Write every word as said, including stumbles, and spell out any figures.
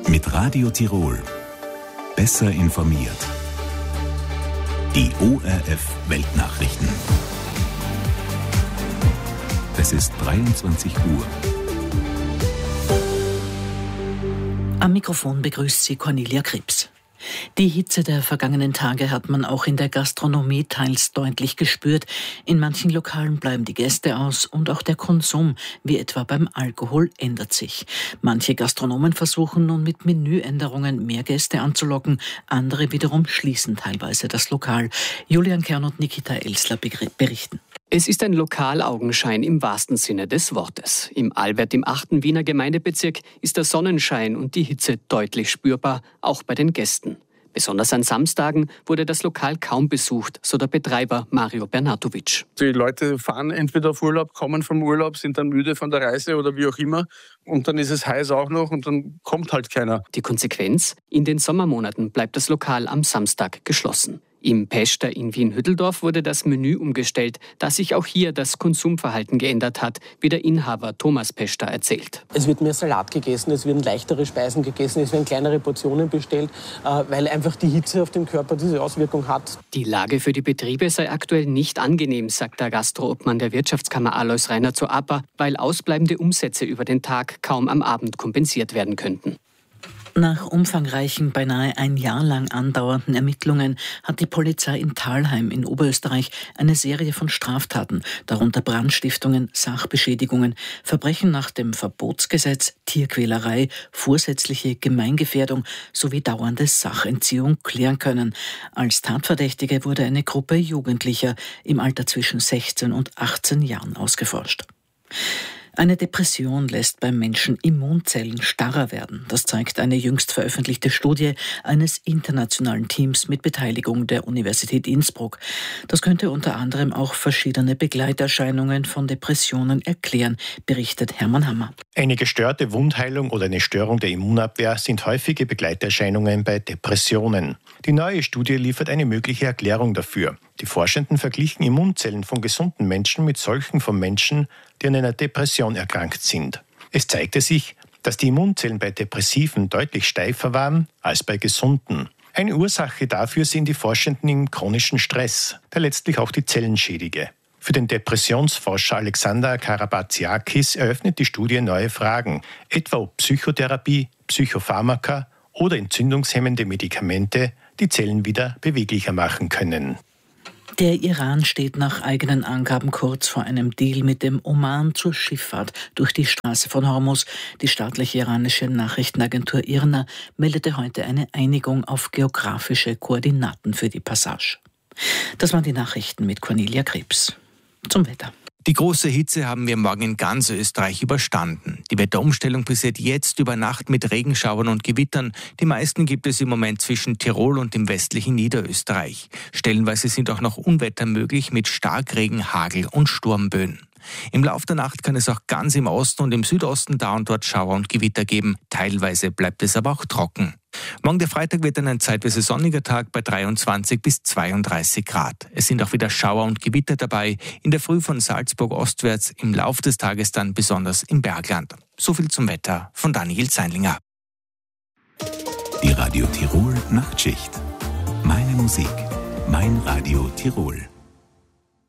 Mit Radio Tirol. Besser informiert. Die O R F Weltnachrichten. Es ist dreiundzwanzig Uhr. Am Mikrofon begrüßt sie Cornelia Krebs. Die Hitze der vergangenen Tage hat man auch in der Gastronomie teils deutlich gespürt. In manchen Lokalen bleiben die Gäste aus und auch der Konsum, wie etwa beim Alkohol, ändert sich. Manche Gastronomen versuchen nun mit Menüänderungen mehr Gäste anzulocken, andere wiederum schließen teilweise das Lokal. Julian Kern und Nikita Elsler berichten. Es ist ein Lokalaugenschein im wahrsten Sinne des Wortes. Im Albert im achten Wiener Gemeindebezirk ist der Sonnenschein und die Hitze deutlich spürbar, auch bei den Gästen. Besonders an Samstagen wurde das Lokal kaum besucht, so der Betreiber Mario Bernatovic. Die Leute fahren entweder auf Urlaub, kommen vom Urlaub, sind dann müde von der Reise oder wie auch immer. Und dann ist es heiß auch noch und dann kommt halt keiner. Die Konsequenz? In den Sommermonaten bleibt das Lokal am Samstag geschlossen. Im Pester in Wien-Hütteldorf wurde das Menü umgestellt, da sich auch hier das Konsumverhalten geändert hat, wie der Inhaber Thomas Pester erzählt. Es wird mehr Salat gegessen, es werden leichtere Speisen gegessen, es werden kleinere Portionen bestellt, weil einfach die Hitze auf den Körper diese Auswirkung hat. Die Lage für die Betriebe sei aktuell nicht angenehm, sagt der Gastroobmann der Wirtschaftskammer Alois Rainer zu A P A, weil ausbleibende Umsätze über den Tag kaum am Abend kompensiert werden könnten. Nach umfangreichen, beinahe ein Jahr lang andauernden Ermittlungen hat die Polizei in Thalheim in Oberösterreich eine Serie von Straftaten, darunter Brandstiftungen, Sachbeschädigungen, Verbrechen nach dem Verbotsgesetz, Tierquälerei, vorsätzliche Gemeingefährdung sowie dauernde Sachentziehung klären können. Als Tatverdächtige wurde eine Gruppe Jugendlicher im Alter zwischen sechzehn und achtzehn Jahren ausgeforscht. Eine Depression lässt beim Menschen Immunzellen starrer werden. Das zeigt eine jüngst veröffentlichte Studie eines internationalen Teams mit Beteiligung der Universität Innsbruck. Das könnte unter anderem auch verschiedene Begleiterscheinungen von Depressionen erklären, berichtet Hermann Hammer. Eine gestörte Wundheilung oder eine Störung der Immunabwehr sind häufige Begleiterscheinungen bei Depressionen. Die neue Studie liefert eine mögliche Erklärung dafür. Die Forschenden verglichen Immunzellen von gesunden Menschen mit solchen von Menschen, die an einer Depression erkrankt sind. Es zeigte sich, dass die Immunzellen bei Depressiven deutlich steifer waren als bei Gesunden. Eine Ursache dafür sehen die Forschenden im chronischen Stress, der letztlich auch die Zellen schädige. Für den Depressionsforscher Alexander Karabatsiakis eröffnet die Studie neue Fragen, etwa ob Psychotherapie, Psychopharmaka oder entzündungshemmende Medikamente die Zellen wieder beweglicher machen können. Der Iran steht nach eigenen Angaben kurz vor einem Deal mit dem Oman zur Schifffahrt durch die Straße von Hormuz. Die staatliche iranische Nachrichtenagentur I R N A meldete heute eine Einigung auf geografische Koordinaten für die Passage. Das waren die Nachrichten mit Cornelia Krebs. Zum Wetter. Die große Hitze haben wir morgen in ganz Österreich überstanden. Die Wetterumstellung passiert jetzt über Nacht mit Regenschauern und Gewittern. Die meisten gibt es im Moment zwischen Tirol und dem westlichen Niederösterreich. Stellenweise sind auch noch Unwetter möglich mit Starkregen, Hagel und Sturmböen. Im Laufe der Nacht kann es auch ganz im Osten und im Südosten da und dort Schauer und Gewitter geben. Teilweise bleibt es aber auch trocken. Morgen der Freitag wird dann ein zeitweise sonniger Tag bei dreiundzwanzig bis zweiunddreißig Grad. Es sind auch wieder Schauer und Gewitter dabei, in der Früh von Salzburg ostwärts, im Laufe des Tages dann besonders im Bergland. So viel zum Wetter von Daniel Zeinlinger. Die Radio Tirol Nachtschicht. Meine Musik, mein Radio Tirol.